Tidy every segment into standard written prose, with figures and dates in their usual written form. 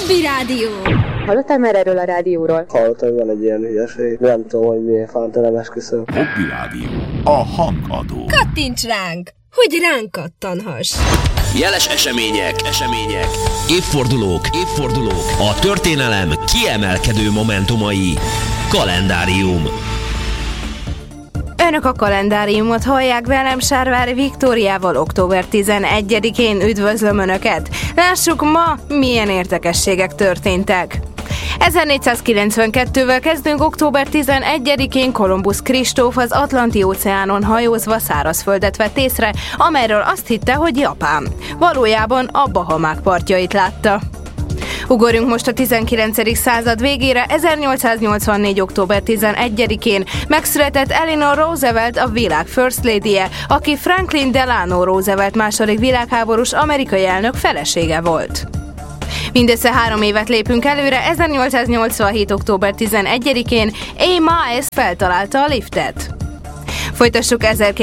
Hobby Rádió. Hallottál már erről a rádióról? Hallottam, hogy van egy ilyen hülyeség. Nem tudom, hogy milyen fánta, nem esküszöm. Hobby Rádió. A hangadó. Kattints ránk, hogy ránk kattanhass. Jeles események, évfordulók, a történelem kiemelkedő momentumai. Kalendárium. Önök a kalendáriumot hallják, velem Sárvári Viktóriával. Október 11-én üdvözlöm Önöket. Lássuk ma, milyen érdekességek történtek. 1492-vel kezdünk. Október 11-én Kolumbusz Kristóf az Atlanti-óceánon hajózva szárazföldet vett észre, amelyről azt hitte, hogy Japán. Valójában a Bahamák partjait látta. Ugorjunk most a 19. század végére. 1884. október 11-én megszületett Eleanor Roosevelt, a világ First Lady-je, aki Franklin Delano Roosevelt második világháborús amerikai elnök felesége volt. Mindössze 3 évet lépünk előre. 1887. október 11-én A. Miles feltalálta a liftet. Folytassuk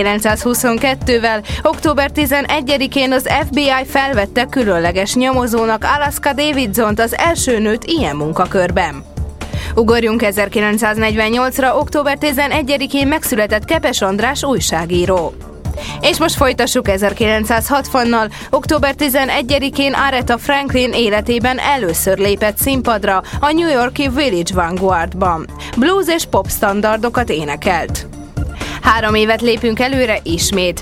1922-vel. Október 11-én az FBI felvette különleges nyomozónak Alaska Davidsont, az első nőt ilyen munkakörben. Ugorjunk 1948-ra. Október 11-én megszületett Kepes András újságíró. És most folytassuk 1960-nal. Október 11-én Aretha Franklin életében először lépett színpadra a New York-i Village Vanguardban. Blues és pop standardokat énekelt. 3 évet lépünk előre ismét.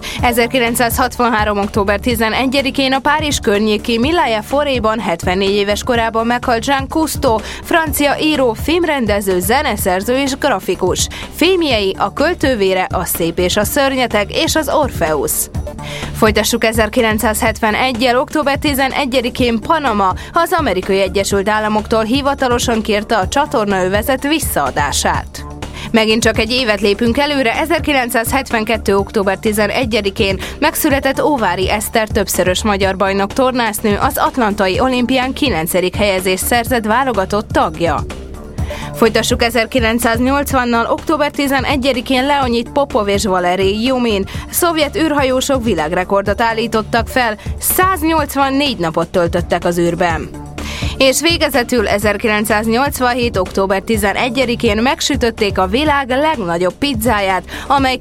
1963. október 11-én a Párizs környéki Milaya Foréban 74 éves korában meghalt Jean Cousteau, francia író, filmrendező, zeneszerző és grafikus. Filmjei a Költővére, a Szép és a Szörnyeteg és az Orpheus. Folytassuk 1971-jel. Október 11-én Panama az Amerikai Egyesült Államoktól hivatalosan kérte a csatornaövezet visszaadását. Megint csak egy évet lépünk előre. 1972. október 11-én megszületett Óvári Eszter, többszörös magyar bajnok tornásznő, az Atlantai Olimpián 9. helyezést szerzett válogatott tagja. Folytassuk 1980-nal. Október 11-én Leonid Popov és Valerij Jumin, szovjet űrhajósok világrekordot állítottak fel, 184 napot töltöttek az űrben. És végezetül 1987. október 11-én megsütötték a világ legnagyobb pizzáját, amely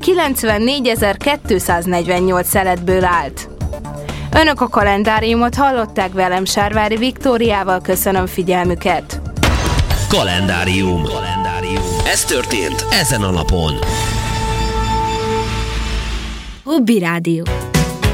94.248 szeletből állt. Önök a kalendáriumot hallották, velem Sárvári Viktóriával. Köszönöm figyelmüket. Kalendárium. Ez történt ezen a napon. Hobby Rádió.